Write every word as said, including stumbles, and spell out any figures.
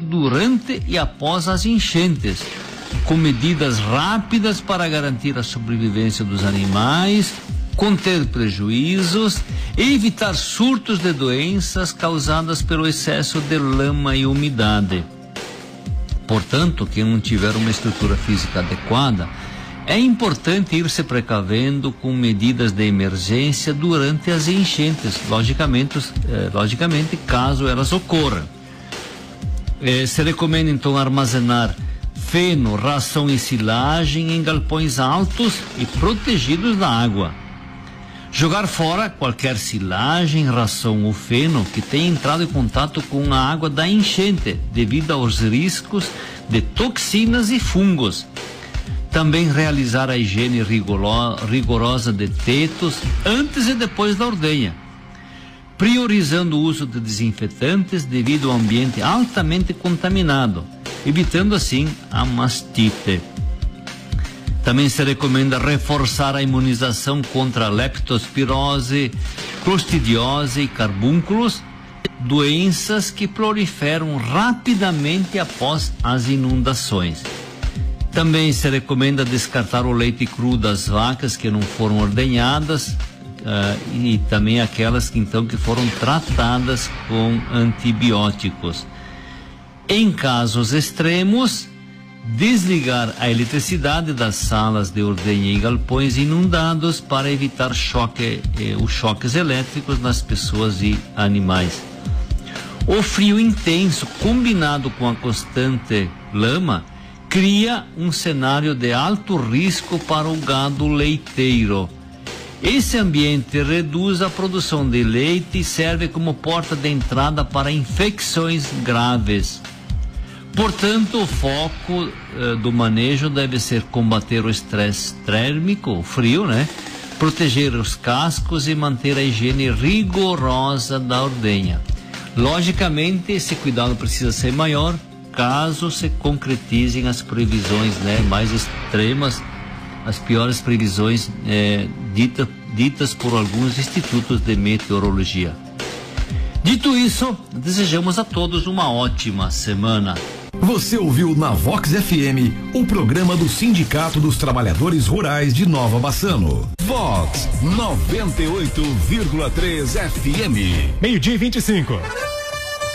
durante e após as enchentes, com medidas rápidas para garantir a sobrevivência dos animais, conter prejuízos e evitar surtos de doenças causadas pelo excesso de lama e umidade. Portanto, quem não tiver uma estrutura física adequada, é importante ir se precavendo com medidas de emergência durante as enchentes, logicamente, eh, logicamente caso elas ocorram. Eh, se recomenda então armazenar feno, ração e silagem em galpões altos e protegidos da água. Jogar fora qualquer silagem, ração ou feno que tenha entrado em contato com a água da enchente, devido aos riscos de toxinas e fungos. Também realizar a higiene rigorosa de tetos antes e depois da ordenha, priorizando o uso de desinfetantes devido ao ambiente altamente contaminado, evitando assim a mastite. Também se recomenda reforçar a imunização contra a leptospirose, clostridiose e carbúnculos, doenças que proliferam rapidamente após as inundações. Também se recomenda descartar o leite cru das vacas que não foram ordenhadas uh, e também aquelas que então que foram tratadas com antibióticos. Em casos extremos, desligar a eletricidade das salas de ordenha e galpões inundados para evitar choque, eh, os choques elétricos nas pessoas e animais. O frio intenso, combinado com a constante lama, cria um cenário de alto risco para o gado leiteiro. Esse ambiente reduz a produção de leite e serve como porta de entrada para infecções graves. Portanto, o foco eh, do manejo deve ser combater o estresse térmico, o frio, né? Proteger os cascos e manter a higiene rigorosa da ordenha. Logicamente, esse cuidado precisa ser maior caso se concretizem as previsões, né, mais extremas, as piores previsões eh, dita, ditas por alguns institutos de meteorologia. Dito isso, desejamos a todos uma ótima semana. Você ouviu na Vox F M o programa do Sindicato dos Trabalhadores Rurais de Nova Bassano. Vox noventa e oito vírgula três F M. Meio-dia e vinte e cinco.